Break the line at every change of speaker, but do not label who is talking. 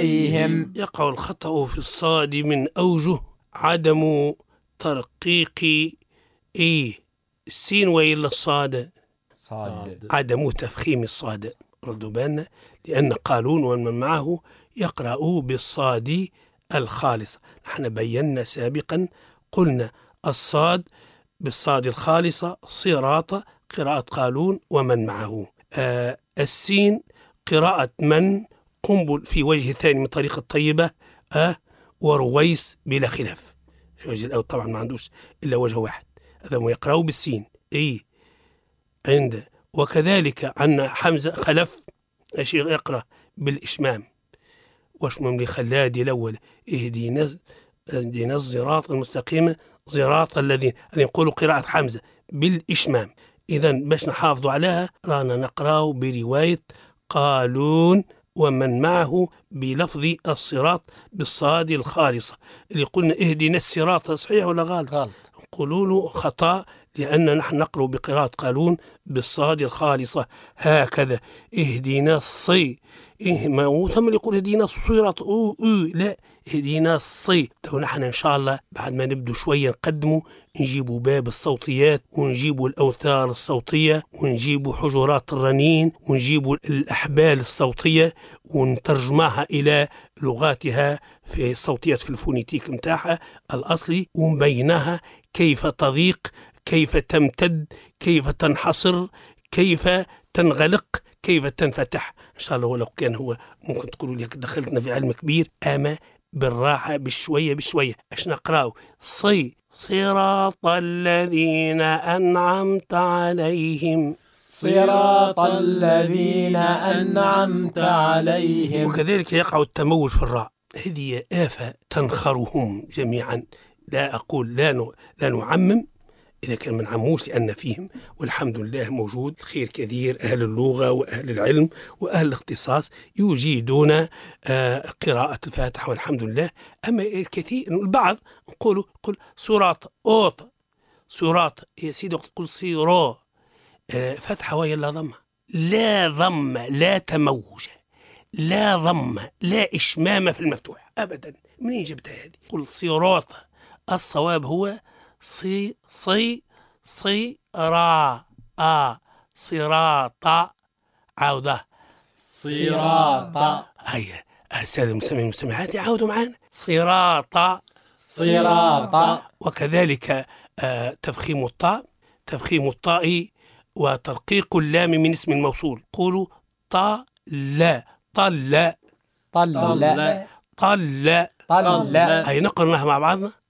عليهم.
يقع الخطأ في الصاد من أوجه: عدم ترقيق السين وإلا الصاد، عدم تفخيم الصاد. ردوا بالنا، لأن قالون ومن معه يقرأ بالصاد الخالصة. نحن بينا سابقا قلنا الصاد بالصاد الخالصة صراط قراءة قالون ومن معه. السين قراءة من قنبل في وجه ثاني من طريق الطيبة ورويس بلا خلاف. في وجه الأول طبعا ما عندوش إلا وجه واحد، هذا ما يقرأه بالسين عند. وكذلك عن حمزة خلف الشيخ يقرأ بالإشمام. واشمم لخلاد الأول: اهدنا الصراط المستقيم صراط الذين، يقول قراءة حمزة بالإشمام. إذن باش نحافظوا عليها رانا نقرأ برواية قالون ومن معه بلفظ الصراط بالصاد الخالصة. اللي قلنا اهدنا الصراط صحيح ولا غلط؟ نقولوا له خطأ، لأن نحن نقرأ بقراءة قالون بالصاد الخالصة هكذا: اهدنا الصي. ما هو ثم اللي يقول اهدنا الصراط لا، اهدنا الصي. تو نحن إن شاء الله بعد ما نبدو شوية نقدموا نجيبوا باب الصوتيات، ونجيبوا الأوتار الصوتية، ونجيبوا حجرات الرنين، ونجيبوا الأحبال الصوتية ونترجمها إلى لغاتها في الصوتيات في الفونيتيك متاعها الأصلي، ونبينها كيف تضيق، كيف تمتد، كيف تنحصر، كيف تنغلق، كيف تنفتح. إن شاء الله. ولو كان هو ممكن تقولوا لي دخلتنا في علم كبير، أما بالراحة بشوية بشوية. اش نقرأه؟ صراط الذين أنعمت عليهم،
صراط الذين أنعمت عليهم.
وكذلك يقع التموج في الراء، هذه آفة تنخرهم جميعا. لا أقول لا نعمم إذا كان من عموش، لأن فيهم والحمد لله موجود خير كثير، أهل اللغة وأهل العلم وأهل الاختصاص يجيدون قراءة الفاتحة والحمد لله. أما الكثير البعض قل صراط صراط يا سيدي، قل صيرا فتحة وهي لا ضمة، لا ضمة، لا تموج، لا ضمة، لا إشمامة في المفتوح أبدا. منين جبتها هذه؟ قل صراط. الصواب هو صي را صراط. عودة
صراط.
هيا السادة المستمعين والمستمعات يعودوا معنا: صراط. وكذلك تفخيم الطاء وترقيق اللام من اسم الموصول. قولوا طل.
طل.
أي نقرأ مع بعضنا: